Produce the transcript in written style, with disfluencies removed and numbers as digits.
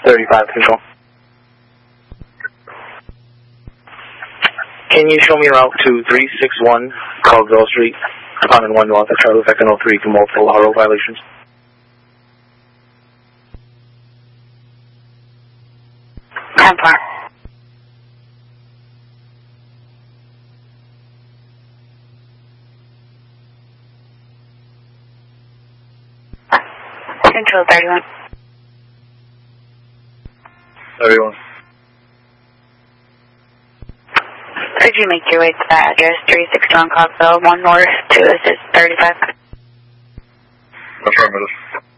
35 control. Can you show me route to 361 Caldwell Street, apartment 1 North, Charlie Vector 03 for multiple RO violations? Time for. Control 31. 31. Could you make your way to that address, 361 Caldwell, 1 North, to assist 35? Affirmative.